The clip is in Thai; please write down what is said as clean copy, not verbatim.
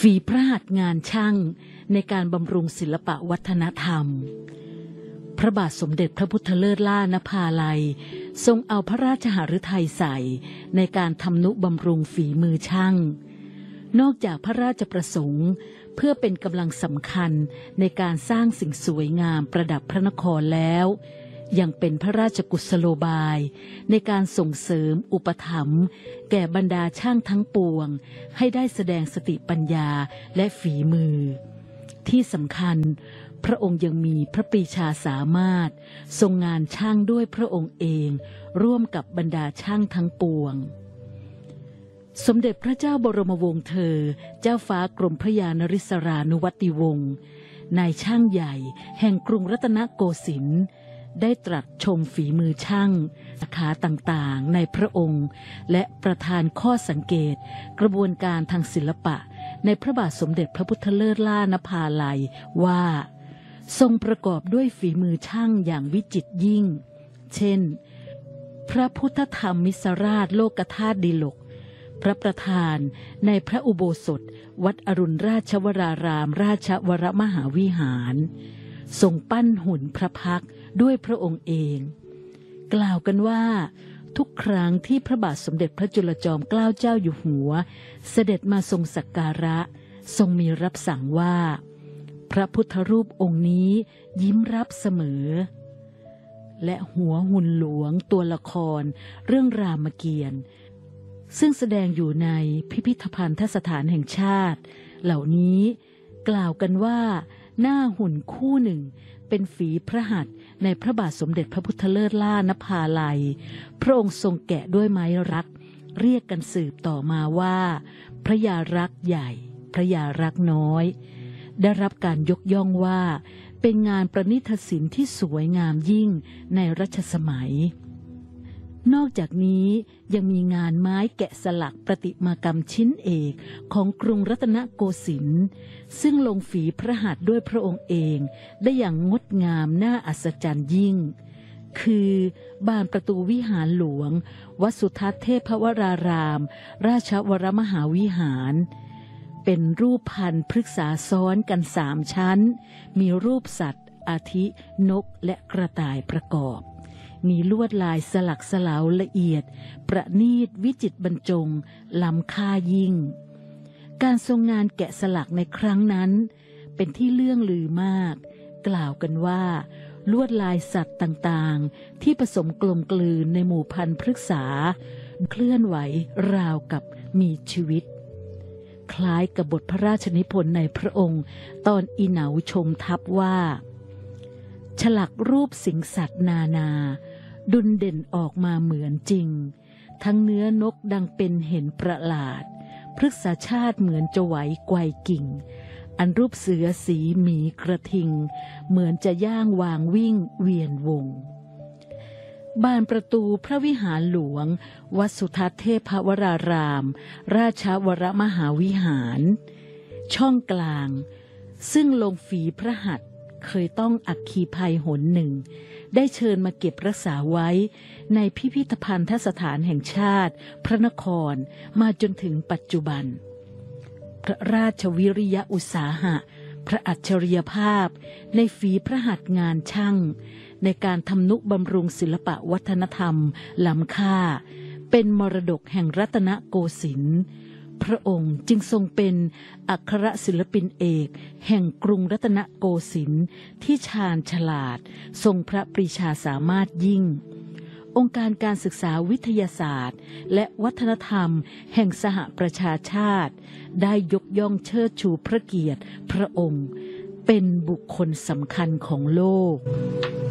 ฝีพระหัตถ์งานช่างในการบำรุงศิลปวัฒนธรรมพระบาทสมเด็จพระพุทธเลิศล่านภาลัยทรงเอาพระราชหฤทัยใส่ในการทำนุบำรุงฝีมือช่างนอกจากพระราชประสงค์เพื่อเป็นกำลังสำคัญในการสร้างสิ่งสวยงามประดับพระนครแล้วยังเป็นพระราชกุศโลบายในการส่งเสริมอุปถัมภ์แก่บรรดาช่างทั้งปวงให้ได้แสดงสติปัญญาและฝีมือที่สำคัญพระองค์ยังมีพระปรีชาสามารถทรงงานช่างด้วยพระองค์เองร่วมกับบรรดาช่างทั้งปวงสมเด็จพระเจ้าบรมวงศ์เธอเจ้าฟ้ากรมพระยานริศรานุวัติวงศ์นายช่างใหญ่แห่งกรุงรัตนโกสินทร์ได้ตรัสชมฝีมือช่างสาขาต่างๆในพระองค์และประทานข้อสังเกตกระบวนการทางศิลปะในพระบาทสมเด็จพระพุทธเลิศล่านภาลัยว่าทรงประกอบด้วยฝีมือช่างอย่างวิจิตรยิ่งเช่นพระพุทธธรรมมิสราชโลกธาตุดิลกพระประธานในพระอุโบสถวัดอรุณราชวรารามราชวรมหาวิหารทรงปั้นหุ่นพระพักตร์ด้วยพระองค์เองกล่าวกันว่าทุกครั้งที่พระบาทสมเด็จพระจุลจอมเกล้าเจ้าอยู่หัวเสด็จมาทรงสักการะทรงมีรับสั่งว่าพระพุทธรูปองค์นี้ยิ้มรับเสมอและหัวหุ่นหลวงตัวละครเรื่องรามเกียรติ์ซึ่งแสดงอยู่ในพิพิธภัณฑสถานแห่งชาติเหล่านี้กล่าวกันว่าหน้าหุ่นคู่หนึ่งเป็นฝีพระหัตถ์ในพระบาทสมเด็จพระพุทธเลิศล่านภาลัยพระองค์ทรงแกะด้วยไม้รักเรียกกันสืบต่อมาว่าพระยารักษ์ใหญ่พระยารักษ์น้อยได้รับการยกย่องว่าเป็นงานประณีตศิลป์ที่สวยงามยิ่งในรัชสมัยนอกจากนี้ยังมีงานไม้แกะสลักประติมากรรมชิ้นเอกของกรุงรัตนโกสินทร์ซึ่งลงฝีพระหัตถ์ด้วยพระองค์เองได้อย่างงดงามน่าอัศจรรย์ยิ่งคือบานประตูวิหารหลวงวัดสุทัศน์เทพวรารามราชวรมหาวิหารเป็นรูปพันธุ์พฤกษาซ้อนกัน3 ชั้นมีรูปสัตว์อาทินกและกระต่ายประกอบมีลวดลายสลักสลาวละเอียดประณีตวิจิตรบรรจงล้ำค่ายิ่งการทรงงานแกะสลักในครั้งนั้นเป็นที่เลื่องลือมากกล่าวกันว่าลวดลายสัตว์ต่างๆที่ผสมกลมกลืนในหมู่พันธุ์พฤกษาเคลื่อนไหวราวกับมีชีวิตคล้ายกับบทพระราชนิพนธ์ในพระองค์ตอนอีเหนาชมทัพว่าฉลักรูปสิงสัตว์นานาดุลเด่นออกมาเหมือนจริงทั้งเนื้อนกดังเป็นเห็นประหลาดพฤกษชาติเหมือนจะไหวไกวกิ่งอันรูปเสือสีหมีกระทิงเหมือนจะย่างวางวิ่งเวียนวงบานประตูพระวิหารหลวงวัดสุทัศน์เทพวรารามราชวรมหาวิหารช่องกลางซึ่งลงฝีพระหัตถ์เคยต้องอัคคีภัยหนหนึ่งได้เชิญมาเก็บรักษาไว้ในพิพิธภัณฑสถานแห่งชาติพระนครมาจนถึงปัจจุบันพระราชวิริยอุตสาหะพระอัจฉริยภาพในฝีพระหัตถ์งานช่างในการทำนุบำรุงศิลปวัฒนธรรมล้ำค่าเป็นมรดกแห่งรัตนโกสินทร์พระองค์จึงทรงเป็นอัครศิลปินเอกแห่งกรุงรัตนโกสินทร์ที่ชาญฉลาดทรงพระปรีชาสามารถยิ่งองค์การการศึกษาวิทยาศาสตร์และวัฒนธรรมแห่งสหประชาชาติได้ยกย่องเชิดชูพระเกียรติพระองค์เป็นบุคคลสำคัญของโลก